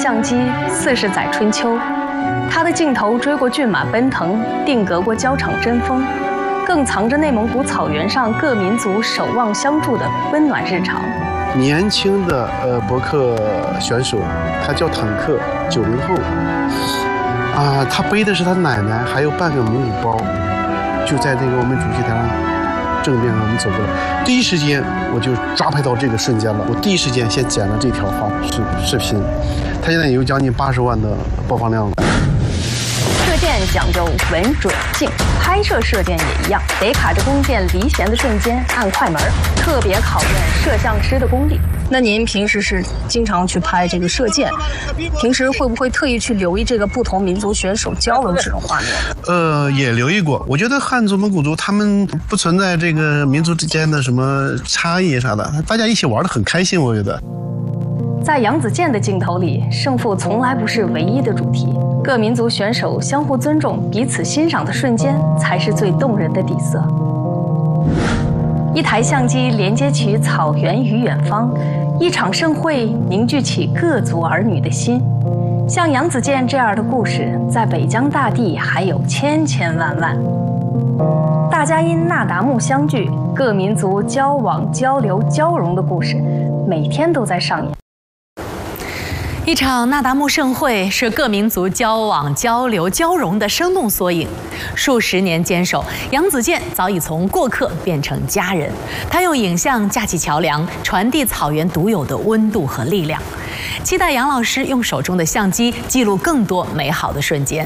相机40载春秋，它的镜头追过骏马奔腾，定格过焦场针锋，更藏着内蒙古草原上各民族守望相助的温暖日常。 年轻的博客选手，他叫坦克，90后，他背的是他奶奶，还有半个蒙古包，就在这个我们主席台上正面上我们走过来，第一时间我就抓拍到这个瞬间了。我第一时间先剪了这条视频，它现在有将近80万的播放量了。 射箭讲究稳准静，拍摄射箭也一样，得卡着弓箭离弦的瞬间按快门，特别考验摄像师的功力。那您平时是经常去拍这个射箭，平时会不会特意去留意这个不同民族选手交流这种画面？ 也留意过。我觉得汉族、蒙古族他们不存在这个民族之间的什么差异啥的，大家一起玩得很开心，我觉得。 在杨子健的镜头里，胜负从来不是唯一的主题，各民族选手相互尊重、彼此欣赏的瞬间才是最动人的底色。一台相机连接起草原与远方，一场盛会凝聚起各族儿女的心。像杨子健这样的故事，在北疆大地还有千千万万。大家因那达慕相聚，各民族交往、交流、交融的故事，每天都在上演。 一场那达慕盛会是各民族交往、交流、交融的生动缩影。数十年坚守，杨子健早已从过客变成家人。他用影像架起桥梁，传递草原独有的温度和力量。期待杨老师用手中的相机记录更多美好的瞬间。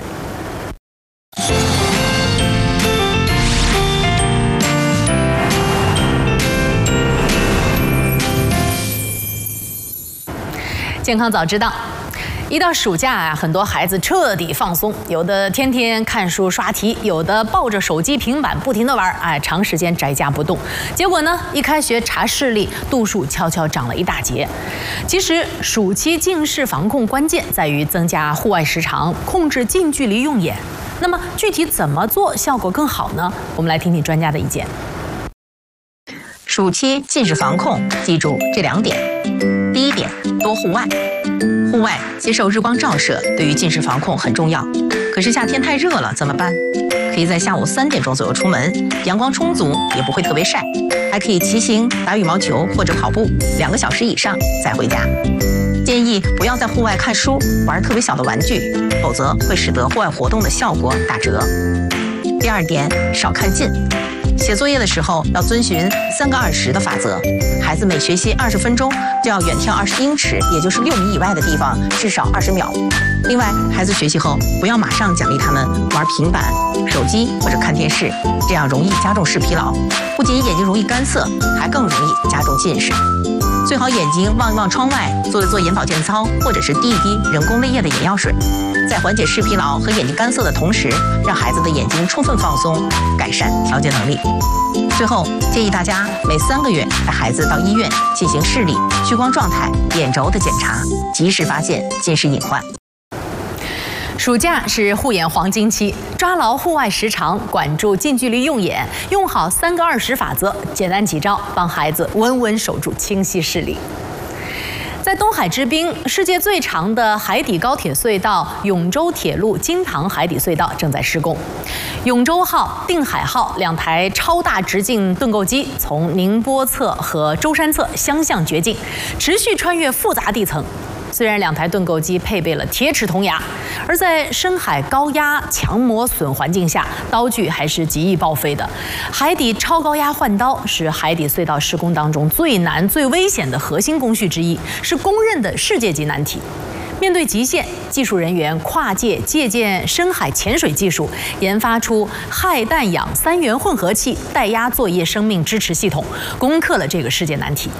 健康早知道，一到暑假啊，很多孩子彻底放松，有的天天看书刷题，有的抱着手机平板不停地玩，长时间宅家不动。结果呢，一开学查视力，度数悄悄涨了一大截。其实暑期近视防控关键在于增加户外时长，控制近距离用眼。那么具体怎么做效果更好呢？我们来听听专家的意见。 暑期近视防控，记住这2点。第一点，多户外。户外接受日光照射，对于近视防控很重要。可是夏天太热了，怎么办？可以在下午3点钟左右出门，阳光充足，也不会特别晒。还可以骑行、打羽毛球或者跑步2个小时以上再回家。建议不要在户外看书、玩特别小的玩具，否则会使得户外活动的效果打折。第二点，少看近。写作业的时候要遵循3个20的法则，孩子每学习20分钟就要远眺20英尺，也就是6米以外的地方，至少20秒。另外，孩子学习后不要马上奖励他们玩平板、手机或者看电视，这样容易加重视疲劳，不仅眼睛容易干涩，还更容易加重近视。最好眼睛望一望窗外，做一做眼保健操，或者是滴一滴人工泪液的眼药水，在缓解视疲劳和眼睛干涩的同时，让孩子的眼睛充分放松，改善调节能力。最后，建议大家每3个月带孩子到医院进行视力、屈光状态、眼轴的检查，及时发现近视隐患。 暑假是护眼黄金期，抓牢户外时长，管住近距离用眼，用好3个20法则，简单几招，帮孩子稳稳守住清晰视力。在东海之滨，世界最长的海底高铁隧道永州铁路金塘海底隧道正在施工。永州号、定海号2台超大直径盾构机从宁波侧和舟山侧相向绝境，持续穿越复杂地层。虽然2台盾构机配备了铁齿铜牙，而在深海高压强磨损环境下，刀具还是极易报废的。海底超高压换刀是海底隧道施工当中最难、最危险的核心工序之一，是公认的世界级难题。面对极限，技术人员跨界借鉴深海潜水技术，研发出氦氮氧3元混合气带压作业生命支持系统，攻克了这个世界难题。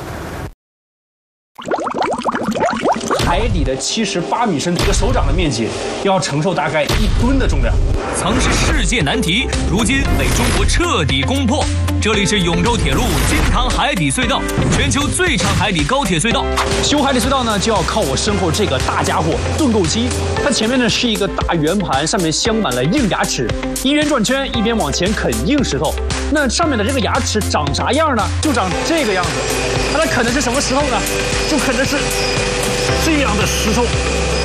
海底的78米深，一个手掌的面积，要承受大概1吨的重量。 曾是世界难题，如今被中国彻底攻破。这里是永州铁路金塘海底隧道，全球最长海底高铁隧道。 修海底隧道呢，就要靠我身后这个大家伙盾构机。它前面呢是一个大圆盘，上面镶满了硬牙齿，一边转圈一边往前啃硬石头。那上面的这个牙齿长啥样呢？就长这个样子。它啃的是什么石头呢？就啃的是这样的石头。